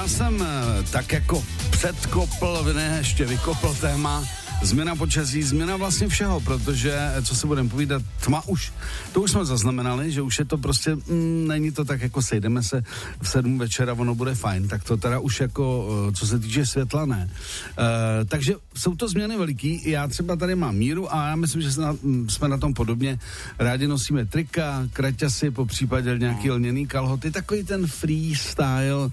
já jsem tak jako předkopl, ne, ještě vykopl téma změna počasí, změna vlastně všeho, protože, co si budeme povídat, tma už, to už jsme zaznamenali, že už je to prostě, není to tak jako sejdeme se v 7 večera, ono bude fajn, tak to teda už jako, co se týče světla, ne. Takže jsou to změny veliký, já třeba tady mám míru a já myslím, že jsme na tom podobně, rádi nosíme trika, kraťasy, po případě nějaký lněný kalhoty, takový ten freestyle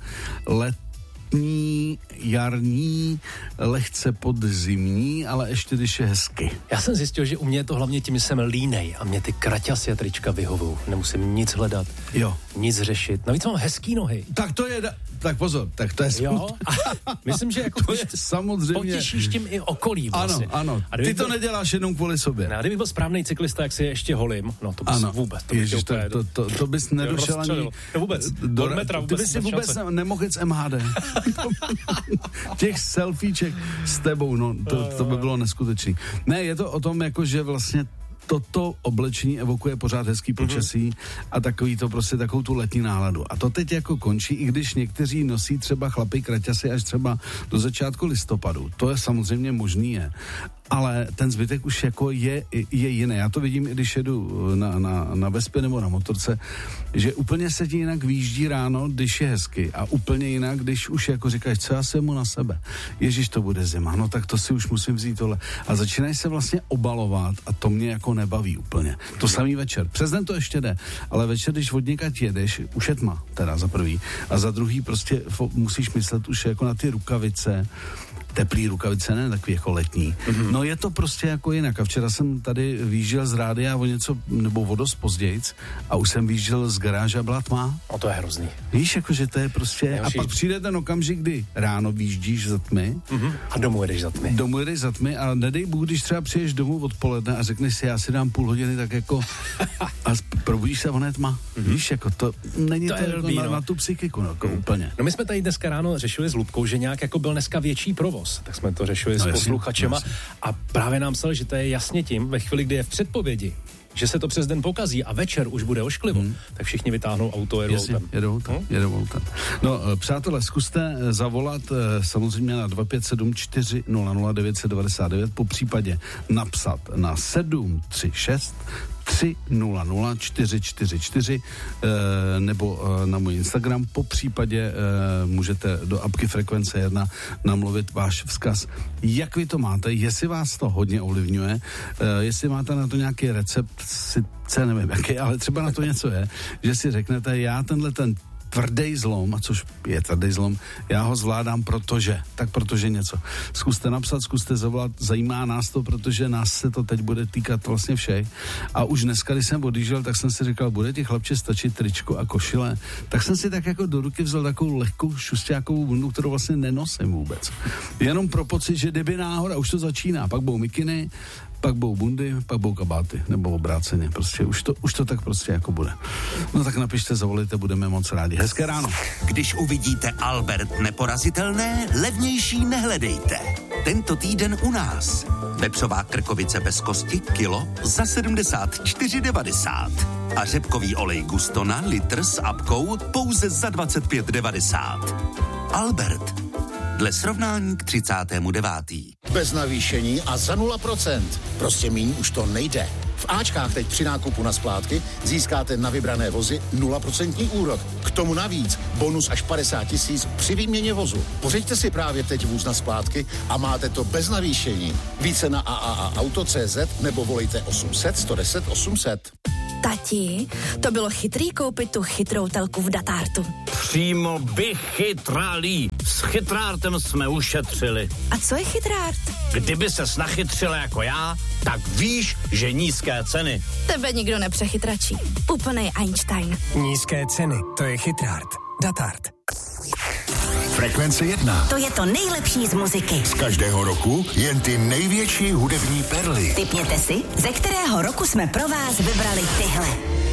letní, jarní, lehce podzimní, ale ještě když je hezky. Já jsem zjistil, že u mě je to hlavně tím, že jsem línej a mě ty kraťasy a trička vyhovují. Nemusím nic hledat, nic řešit. Navíc mám hezký nohy. Tak to je, tak pozor, tak to je myslím, že jako to je samozřejmě potěšíš tím i okolí vlastně. Ano, ty to neděláš jenom kvůli sobě. No, a kdybych byl správný cyklista, jak si ještě holím, no to bys vůbec. To bys nedošel ani vůbec. Ty bys si vůbec nemohl jít z MHD. Těch selfieček s tebou, no, to by bylo neskutečný. Ne, je to o tom, jako, že vlastně toto oblečení evokuje pořád hezký počasí a takový to prostě takovou tu letní náladu. A to teď jako končí, i když někteří nosí třeba chlapy kraťasy až třeba do začátku listopadu. To je samozřejmě možný je. Ale ten zbytek už jako je jiný. Já to vidím, i když jedu na Vespě nebo na motorce, že úplně se ti jinak výjíždí ráno, když je hezky a úplně jinak, když už jako říkáš, co já jsem mu na sebe. Ježiš, to bude zima, no tak to si už musím vzít tohle. A začínají se vlastně obalovat a to mě jako nebaví úplně. To samý večer. Přes den to ještě jde, ale večer, když od někať jedeš, už je tma, teda za prvý. A za druhý prostě musíš myslet už jako na ty rukavice, teplý rukavice, ne takový jako letní. No je to prostě jako jinak. A včera jsem tady výjížděl z rádia o něco, nebo o dost pozdějc a už jsem výjížděl z garáže a byla tma. O to je hrozný. Víš, jakože to je prostě... A pak přijde ten okamžik, kdy ráno výjíždíš za tmy. A domů jedeš za tmy. A nedej Bůh, když třeba přijdeš domů odpoledne a řekneš si, já si dám půl hodiny, tak jako a probudíš se, ona je tma. Víš, jako to není to jako na tu psychiku, jako úplně. No my jsme tady dneska ráno řešili s Lubkou, že nějak jako byl dneska větší provoz. Tak jsme to řešili s posluchačema a právě nám psali, že to je jasně tím, ve chvíli, kdy je v předpovědi, že se to přes den pokazí a večer už bude ošklivo, tak všichni vytáhnou auto a jedou autem. No, přátelé, zkuste zavolat samozřejmě na 257 400 999, po případě napsat na 736 300 444 nebo na můj Instagram, po případě můžete do apky Frekvence 1 namluvit váš vzkaz. Jak vy to máte, jestli vás to hodně ovlivňuje, jestli máte na to nějaký recept, sice nevím jaký, ale třeba na to něco je, že si řeknete, já tenhle ten tvrdý zlom, a což je tvrdý zlom, já ho zvládám, protože něco. Zkuste napsat, zkuste zavolat, zajímá nás to, protože nás se to teď bude týkat vlastně všech. A už dneska, když jsem odjížděl, tak jsem si říkal, bude ti chlapče stačit tričko a košile. Tak jsem si tak jako do ruky vzal takovou lehkou šusťákovou bundu, kterou vlastně nenosím vůbec. Jenom pro pocit, že kdyby náhoda, už to začíná, pak budou mikiny, pak budou bundy, pak budou kabáty, nebo obráceně, prostě už to tak prostě jako bude. No tak napište, zavolejte, budeme moc rádi. Hezké ráno. Když uvidíte Albert neporazitelné, levnější nehledejte. Tento týden u nás. Vepřová krkovice bez kosti, kilo za 74,90. A řepkový olej Gustona, litr s apkou, pouze za 25,90. Albert. Dle srovnání k 39. Bez navýšení a za 0%. Prostě míň už to nejde. V Ačkách teď při nákupu na splátky získáte na vybrané vozy 0% úrok. K tomu navíc bonus až 50 000 při výměně vozu. Pořiďte si právě teď vůz na splátky a máte to bez navýšení. Více na AAAauto.cz nebo volejte 800 110 800. Tati, to bylo chytrý koupit tu chytrou telku v Datártu. Přímo vychytralý. S chytrártem jsme ušetřili. A co je chytrárt? Kdyby ses nachytřila jako já, tak víš, že nízké ceny. Tebe nikdo nepřechytračí. Úplnej Einstein. Nízké ceny, to je chytrárt. Datárт. Frekvence 1. To je to nejlepší z muziky. Z každého roku jen ty největší hudební perly. Tipněte si, ze kterého roku jsme pro vás vybrali tyhle.